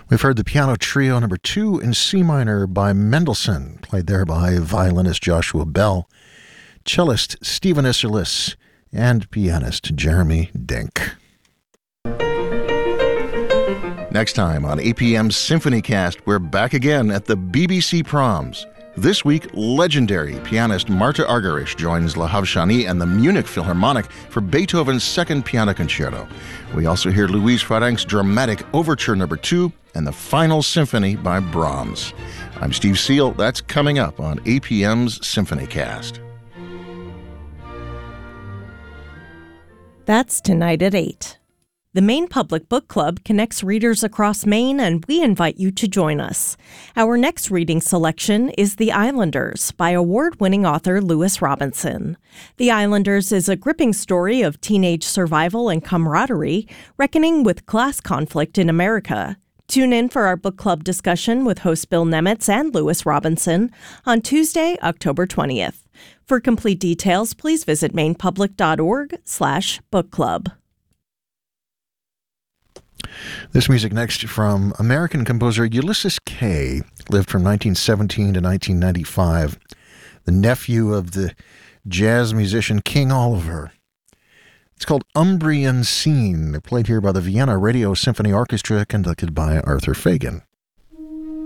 We've heard the Piano Trio number 2 in C minor by Mendelssohn, played there by violinist Joshua Bell, cellist Stephen Isserlis, and pianist Jeremy Dink. Next time on APM's SymphonyCast, we're back again at the BBC Proms. This week, legendary pianist Marta Argerich joins La Havshani and the Munich Philharmonic for Beethoven's Second Piano Concerto. We also hear Louise Farrenc's dramatic Overture No. 2 and the Final Symphony by Brahms. I'm Steve Seal. That's coming up on APM's SymphonyCast. That's tonight at 8. The Maine Public Book Club connects readers across Maine, and we invite you to join us. Our next reading selection is The Islanders by award-winning author Lewis Robinson. The Islanders is a gripping story of teenage survival and camaraderie, reckoning with class conflict in America. Tune in for our book club discussion with host Bill Nemitz and Lewis Robinson on Tuesday, October 20th. For complete details, please visit mainepublic.org/book club. This music next from American composer Ulysses Kay, lived from 1917 to 1995, the nephew of the jazz musician King Oliver. It's called Umbrian Scene, played here by the Vienna Radio Symphony Orchestra, conducted by Arthur Fagan.